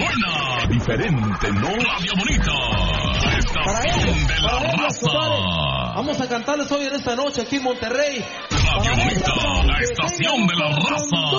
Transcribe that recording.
Suena diferente, ¿no? Radio Bonita, la estación de la raza. Vamos a cantarles hoy en esta noche aquí en Monterrey. Radio Bonita, la estación de la raza.